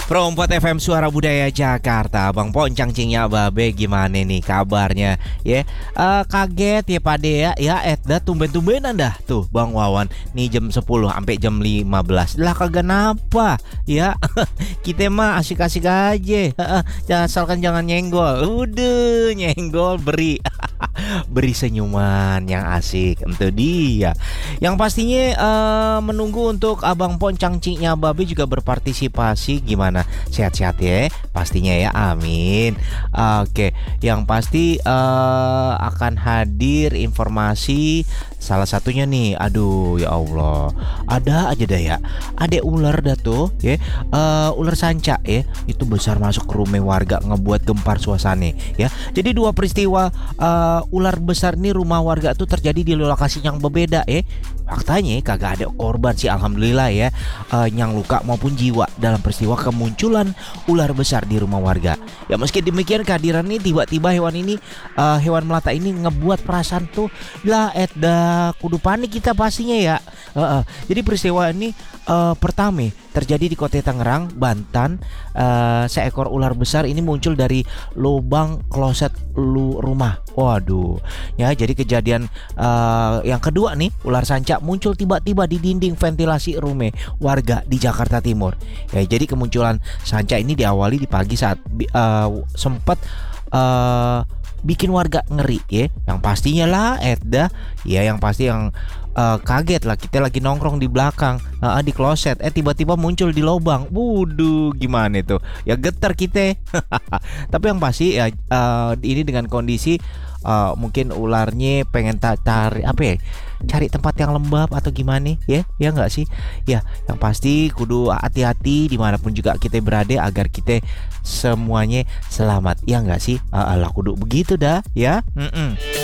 Perompat FM Suara Budaya Jakarta. Bang Poncang Cingnya Babe, gimana nih kabarnya? Ya, kaget ya Pade ya. Ya, Edda tumben-tumbenan dah tuh Bang Wawan. Nih jam 10 sampai jam 15. Lah kagak napa ya. Kita mah asik-asik aja. Asalkan jangan nyenggol. Udah nyenggol beri. Beri senyuman yang asik. Itu dia. Yang pastinya menunggu untuk Abang Poncang Cingnya Babe juga berpartisipasi. Gimana? Sehat-sehat ya pastinya ya, amin. Oke, yang pasti akan hadir informasi salah satunya nih, aduh ya Allah, ada aja dah ya, ada ular dah tuh ya, ular sanca ya, itu besar masuk ke rumah warga ngebuat gempar suasana ya. Jadi dua peristiwa ular besar nih rumah warga tuh terjadi di lokasi yang berbeda ya. Faktanya kagak ada korban sih, alhamdulillah ya, yang luka maupun jiwa dalam peristiwa kemunculan ular besar di rumah warga. Ya meski demikian kehadiran ini tiba-tiba hewan melata ini ngebuat perasaan tuh lah Edda kudu panik kita pastinya ya. Jadi peristiwa ini pertama terjadi di Kota Tangerang, Banten. Seekor ular besar ini muncul dari lubang kloset rumah. Waduh. Ya, jadi kejadian yang kedua nih, ular sanca muncul tiba-tiba di dinding ventilasi rumah warga di Jakarta Timur. Ya, jadi kemunculan sanca ini diawali di pagi saat sempat bikin warga ngeri ya. Yang pastinya lah Edda ya, yang pasti yang kaget lah, kita lagi nongkrong di belakang di kloset, tiba-tiba muncul di lubang. Wuduh, gimana itu ya, getar kita. Tapi yang pasti ya, ini dengan kondisi mungkin ularnya pengen cari apa ya, cari tempat yang lembab atau gimana ya, ya nggak sih ya. Yang pasti kudu hati-hati dimanapun juga kita berada agar kita semuanya selamat, ya nggak sih. Lah kudu begitu dah ya.